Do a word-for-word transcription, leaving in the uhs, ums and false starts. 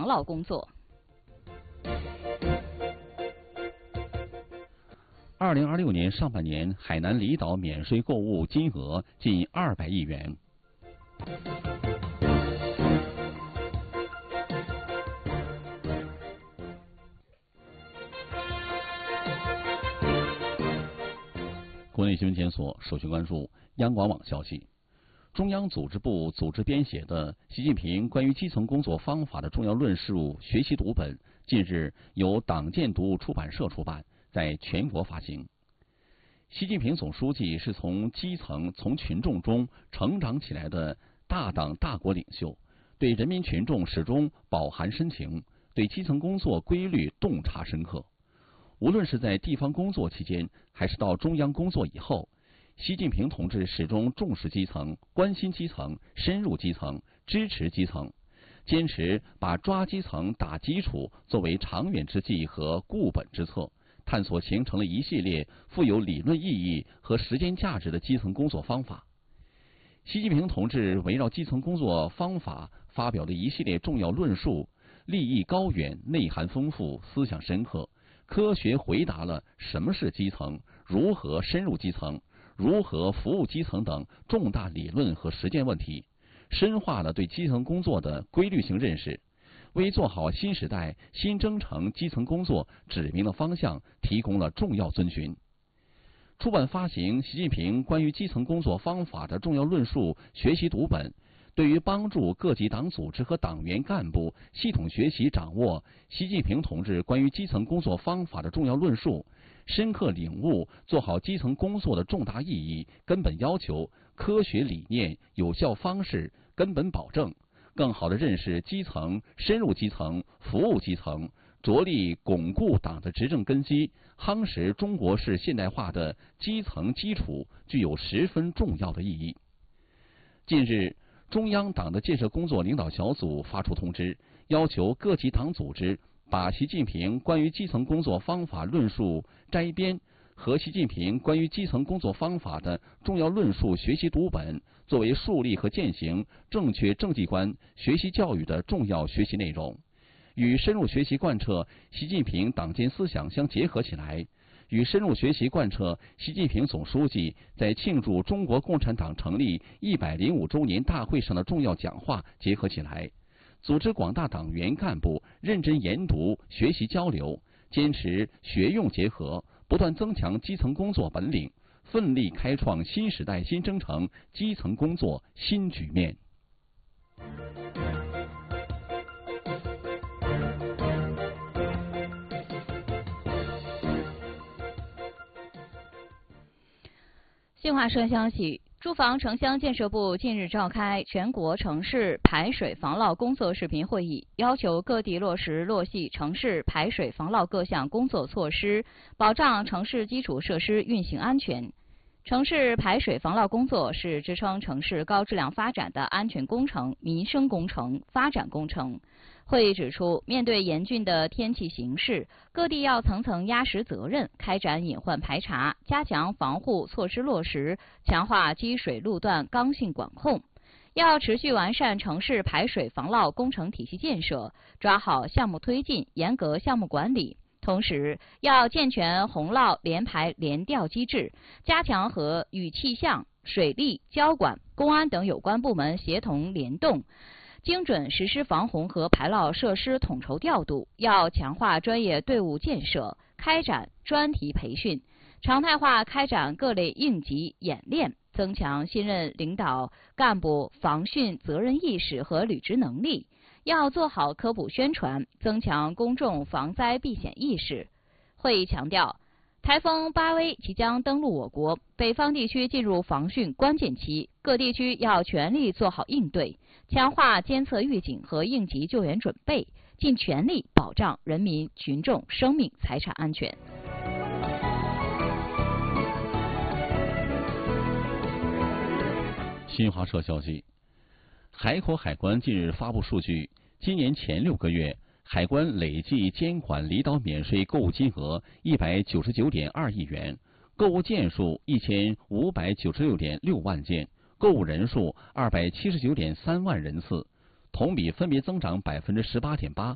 防涝工作。 二零二六年上半年，海南离岛免税购物金额近二百亿元。国内新闻检索首先关注央广网消息。中央组织部组织编写的《习近平关于基层工作方法的重要论述》学习读本，近日由党建读出版社出版，在全国发行。习近平总书记是从基层、从群众中成长起来的大党大国领袖，对人民群众始终饱含深情，对基层工作规律洞察深刻。无论是在地方工作期间，还是到中央工作以后，习近平同志始终重视基层、关心基层、深入基层、支持基层，坚持把抓基层、打基础作为长远之计和固本之策，探索形成了一系列富有理论意义和实践价值的基层工作方法。习近平同志围绕基层工作方法发表的一系列重要论述，立意高远、内涵丰富、思想深刻，科学回答了什么是基层、如何深入基层、如何服务基层等重大理论和实践问题，深化了对基层工作的规律性认识，为做好新时代新征程基层工作指明了方向，提供了重要遵循。出版发行《习近平关于基层工作方法的重要论述》学习读本，对于帮助各级党组织和党员干部系统学习掌握习近平同志关于基层工作方法的重要论述，深刻领悟做好基层工作的重大意义、根本要求、科学理念、有效方式、根本保证，更好地认识基层、深入基层、服务基层，着力巩固党的执政根基，夯实中国式现代化的基层基础，具有十分重要的意义。近日，中央党的建设工作领导小组发出通知，要求各级党组织把习近平关于基层工作方法论述摘编和习近平关于基层工作方法的重要论述学习读本作为树立和践行正确政绩观学习教育的重要学习内容，与深入学习贯彻习近平党建思想相结合起来，与深入学习贯彻习近平总书记在庆祝中国共产党成立一百零五周年大会上的重要讲话结合起来，组织广大党员干部认真研读、学习交流，坚持学用结合，不断增强基层工作本领，奋力开创新时代新征程基层工作新局面。 新华社消息，住房城乡建设部近日召开全国城市排水防涝工作视频会议，要求各地落实落细城市排水防涝各项工作措施，保障城市基础设施运行安全。城市排水防涝工作是支撑城市高质量发展的安全工程、民生工程、发展工程。会议指出，面对严峻的天气形势，各地要层层压实责任，开展隐患排查，加强防护措施落实，强化积水路段刚性管控。要持续完善城市排水防涝工程体系建设，抓好项目推进，严格项目管理。同时，要健全洪涝联排联调机制，加强和与气象、水利、交管、公安等有关部门协同联动，精准实施防洪和排涝设施统筹调度。要强化专业队伍建设，开展专题培训，常态化开展各类应急演练，增强新任领导干部防汛责任意识和履职能力。要做好科普宣传，增强公众防灾避险意识。会议强调，台风巴威即将登陆我国，北方地区进入防汛关键期，各地区要全力做好应对，强化监测预警和应急救援准备，尽全力保障人民群众生命财产安全。 新华社消息，海口海关近日发布数据，今年前六个月，海关累计监管离岛免税购物金额一百九十九点二亿元，购物件数一千五百九十六点六万件，购物人数二百七十九点三万人次，同比分别增长百分之十八点八